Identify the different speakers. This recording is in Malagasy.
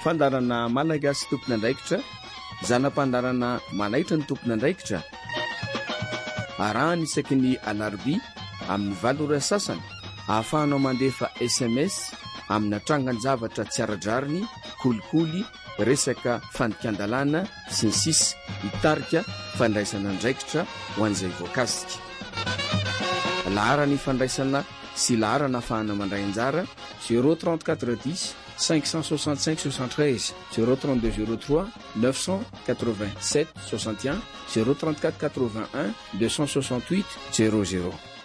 Speaker 1: fandarana malagasy tompona andraikitra, zanam-pandarana manaitra ny tompona andraikitra. Arahany isaky ny alarobia amin'ny 7 sasany, ahafahanao mandefa SMS amin'ny atrangan-javatra tsy ara-drariny, kolikoly, resaka fandikan-dalàna sy ny sisa, mitarika fandraisana andraikitra ho an'izay voakasika. Laharany fandraisana sy laharana ahafahana mandray anjara 03410 565 73 032 03 987 61 034 81 268 00.